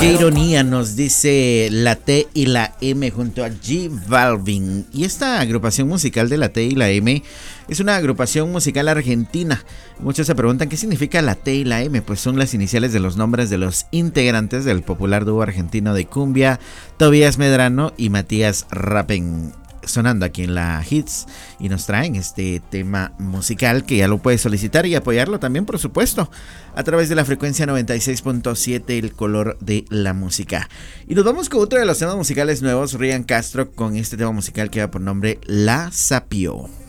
Qué ironía, nos dice la T y la M junto a G Balvin. Y esta agrupación musical de la T y la M es una agrupación musical argentina. Muchos se preguntan qué significa la T y la M. Pues son las iniciales de los nombres de los integrantes del popular dúo argentino de cumbia, Tobías Medrano y Matías Rapen. Sonando aquí en la Hits, y nos traen este tema musical que ya lo puedes solicitar y apoyarlo también, por supuesto, a través de la frecuencia 96.7, el color de la música. Y nos vamos con otro de los temas musicales nuevos, Ryan Castro, con este tema musical que va por nombre La Sapio.